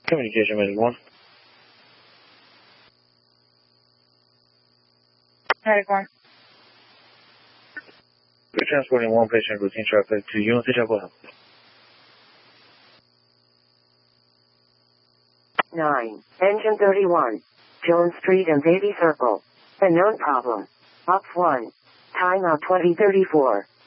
Communication Medic 1. Medic 1. We're transporting one patient routine traffic to UNC Chapel Hill. 9. Engine 31. Jones Street and Davie Circle. Unknown problem. Ops 1. Time out 2034.